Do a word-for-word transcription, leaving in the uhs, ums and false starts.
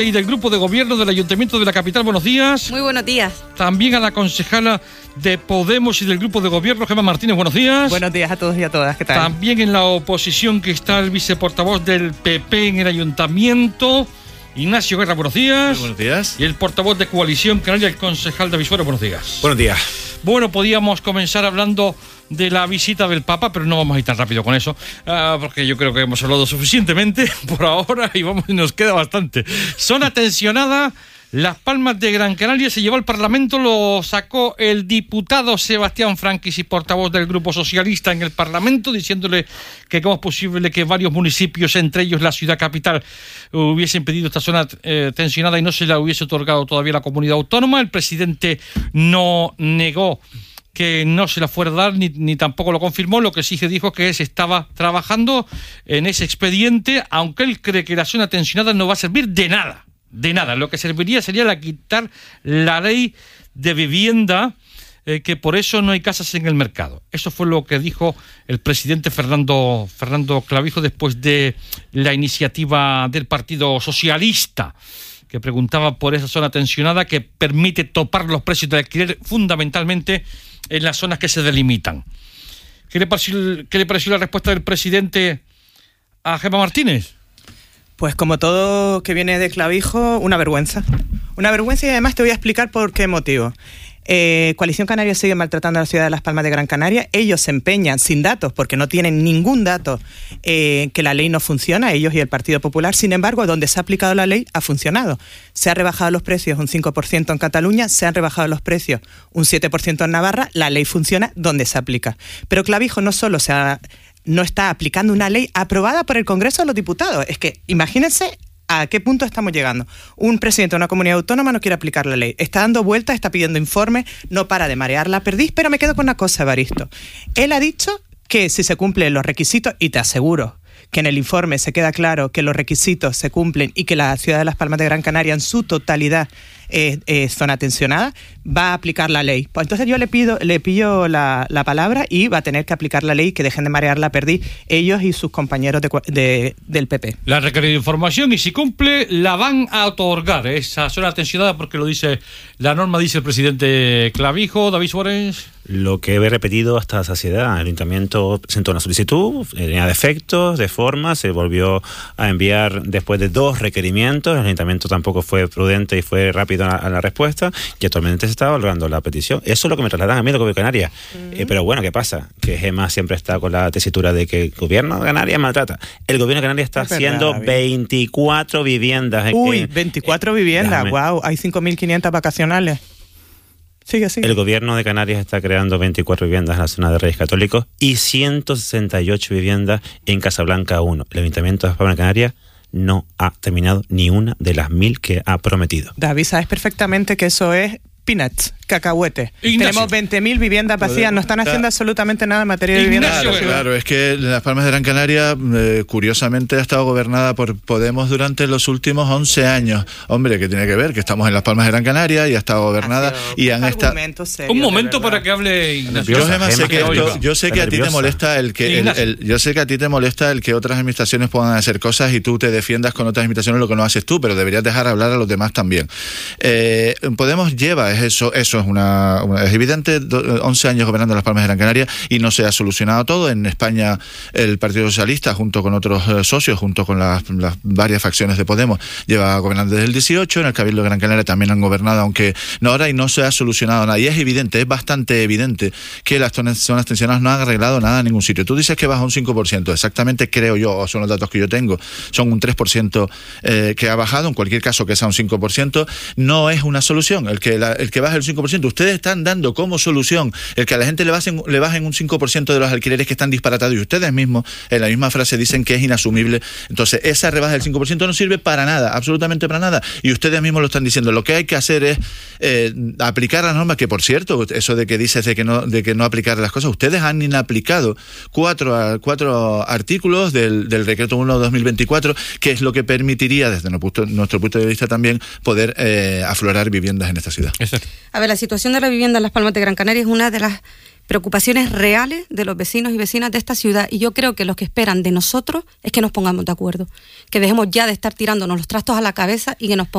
Y del grupo de gobierno del Ayuntamiento de la capital, buenos días. Muy buenos días. También a la concejala de Podemos y del grupo de gobierno, Gemma Martínez, buenos días. Buenos días a todos y a todas, ¿qué tal? También en la oposición que está el viceportavoz del P P en el Ayuntamiento, Ignacio Guerra, buenos días. Muy buenos días. Y el portavoz de Coalición Canaria, el concejal David Suárez, buenos días. Buenos días. Bueno, podíamos comenzar hablando de la visita del Papa, pero no vamos a ir tan rápido con eso, uh, porque yo creo que hemos hablado suficientemente por ahora y vamos, nos queda bastante. Zona tensionada, Las Palmas de Gran Canaria se llevó al Parlamento, lo sacó el diputado Sebastián Franquis y portavoz del Grupo Socialista en el Parlamento, diciéndole que cómo es posible que varios municipios, entre ellos la ciudad capital, hubiesen pedido esta zona eh, tensionada y no se la hubiese otorgado todavía la comunidad autónoma. El presidente no negó que no se la fuera a dar, ni, ni tampoco lo confirmó. Lo que sí se dijo que se estaba trabajando en ese expediente, aunque él cree que la zona tensionada no va a servir de nada, de nada. Lo que serviría sería la quitar la ley de vivienda, eh, que por eso no hay casas en el mercado. Eso fue lo que dijo el presidente Fernando, Fernando Clavijo después de la iniciativa del Partido Socialista, que preguntaba por esa zona tensionada que permite topar los precios del alquiler fundamentalmente en las zonas que se delimitan. ¿Qué le pareció, qué le pareció la respuesta del presidente a Gemma Martínez? Pues como todo que viene de Clavijo, una vergüenza. Una vergüenza y además te voy a explicar por qué motivo. Eh, Coalición Canaria sigue maltratando a la ciudad de Las Palmas de Gran Canaria. Ellos se empeñan sin datos, porque no tienen ningún dato, eh, que la ley no funciona, ellos y el Partido Popular. Sin embargo, donde se ha aplicado la ley ha funcionado. Se han rebajado los precios un cinco por ciento en Cataluña, se han rebajado los precios un siete por ciento en Navarra. La ley funciona donde se aplica. Pero Clavijo no solo se ha, no está aplicando una ley aprobada por el Congreso de los Diputados. Es que imagínense ¿a qué punto estamos llegando? Un presidente de una comunidad autónoma no quiere aplicar la ley. Está dando vueltas, está pidiendo informes, no para de marear la perdiz, pero me quedo con una cosa, Evaristo. Él ha dicho que si se cumplen los requisitos, y te aseguro que en el informe se queda claro que los requisitos se cumplen y que la ciudad de Las Palmas de Gran Canaria en su totalidad es, es zona tensionada, va a aplicar la ley. Pues entonces yo le pido, le pillo la, la palabra y va a tener que aplicar la ley, que dejen de marear la perdiz ellos y sus compañeros de, de, del P P. La ha requerido información y si cumple la van a otorgar, esa zona tensionada, porque lo dice la norma, dice el presidente Clavijo. David Suárez. Lo que he repetido hasta la saciedad. El Ayuntamiento presentó una solicitud, tenía defectos, de forma, se volvió a enviar después de dos requerimientos. El Ayuntamiento tampoco fue prudente y fue rápido a la, a la respuesta, y actualmente se está valorando la petición. Eso es lo que me trasladan a mí, lo que veo Canarias. Uh-huh. Eh, pero bueno, ¿qué pasa? Que Gemma siempre está con la tesitura de que el gobierno de Canarias maltrata. El gobierno de Canarias está es haciendo verdad, veinticuatro viviendas. Uy, eh, veinticuatro eh, viviendas, wow, hay cinco mil quinientas vacacionales. Sigue, sigue. El gobierno de Canarias está creando veinticuatro viviendas en la zona de Reyes Católicos y ciento sesenta y ocho viviendas en Casablanca uno. El Ayuntamiento de Las Palmas de Canarias no ha terminado ni una de las mil que ha prometido. David, sabes perfectamente que eso es peanuts, cacahuete. Tenemos veinte mil viviendas vacías, no están haciendo absolutamente nada en materia de vivienda. Claro, claro, es que Las Palmas de Gran Canaria, eh, curiosamente, ha estado gobernada por Podemos durante los últimos once años. Hombre, ¿qué tiene que ver? Que estamos en Las Palmas de Gran Canaria y ha estado gobernada y han estado... Un momento para que hable Ignacio. Yo, Gemma, sé que esto, yo sé que a ti te molesta el que el, el, yo sé que a ti te molesta el que otras administraciones puedan hacer cosas y tú te defiendas con otras administraciones lo que no haces tú, pero deberías dejar hablar a los demás también. Eh, Podemos lleva es eso, eso es una, una es evidente, once años gobernando Las Palmas de Gran Canaria y no se ha solucionado todo. En España el Partido Socialista, junto con otros eh, socios, junto con las, las varias facciones de Podemos, lleva gobernando desde el dieciocho. En el Cabildo de Gran Canaria también han gobernado, aunque no ahora, y no se ha solucionado nada. Y es evidente, es bastante evidente que las zonas tensionadas no han arreglado nada en ningún sitio. Tú dices que baja un cinco por ciento, exactamente creo yo, o son los datos que yo tengo, son un tres por ciento eh, que ha bajado. En cualquier caso, que sea un cinco por ciento no es una solución. El que, la, el que baje el cinco por ciento, ustedes están dando como solución el que a la gente le bajen, le bajen un cinco por ciento de los alquileres que están disparatados, y ustedes mismos en la misma frase dicen que es inasumible. Entonces esa rebaja del cinco por ciento no sirve para nada, absolutamente para nada, y ustedes mismos lo están diciendo. Lo que hay que hacer es eh, aplicar las normas, que por cierto, eso de que dices de que no, de que no aplicar las cosas, ustedes han inaplicado cuatro, cuatro artículos del, del decreto uno de dos mil veinticuatro, que es lo que permitiría desde nuestro punto, nuestro punto de vista también poder eh, aflorar viviendas en esta ciudad. A ver, la situación de la vivienda en Las Palmas de Gran Canaria es una de las preocupaciones reales de los vecinos y vecinas de esta ciudad, y yo creo que lo que esperan de nosotros es que nos pongamos de acuerdo, que dejemos ya de estar tirándonos los trastos a la cabeza y que nos pongamos